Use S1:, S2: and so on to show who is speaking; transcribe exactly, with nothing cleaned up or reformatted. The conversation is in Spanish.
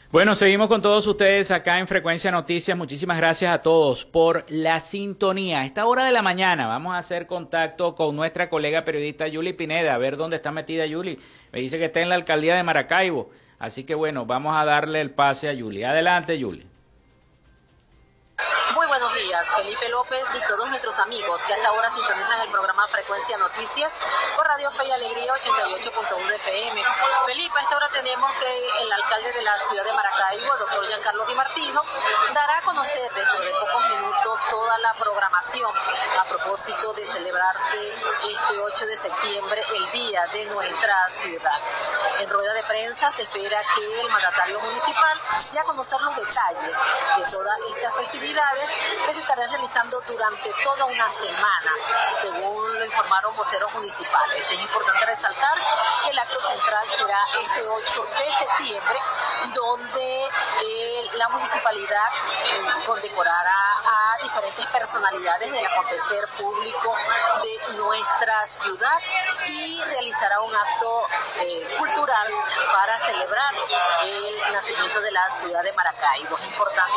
S1: Bueno, seguimos con todos ustedes acá en Frecuencia Noticias. Muchísimas gracias a todos por la sintonía. A esta hora de la mañana vamos a hacer contacto con nuestra colega periodista Yuli Pineda, a ver dónde está metida Yuli. Me dice que está en la alcaldía de Maracaibo. Así que bueno, vamos a darle el pase a Yuli. Adelante, Yuli.
S2: Muy buenos días, Felipe López y todos nuestros amigos que hasta ahora sintonizan el programa Frecuencia Noticias por Radio Fe y Alegría ochenta y ocho punto uno F M. Felipe, a esta hora tenemos que el alcalde de la ciudad de Maracaibo, el doctor Giancarlo Di Martino, dará a conocer dentro de pocos minutos toda la programación a propósito de celebrarse este ocho de septiembre, el día de nuestra ciudad. En rueda de prensa se espera que el mandatario municipal dé a conocer los detalles de toda esta festividad que se estarán realizando durante toda una semana, según lo informaron voceros municipales. Es importante resaltar que el acto central será este ocho de septiembre, donde eh, la municipalidad eh, condecorará a diferentes personalidades del acontecer público de nuestra ciudad y realizará un acto eh, cultural para celebrar el nacimiento de la ciudad de Maracaibo. Es importante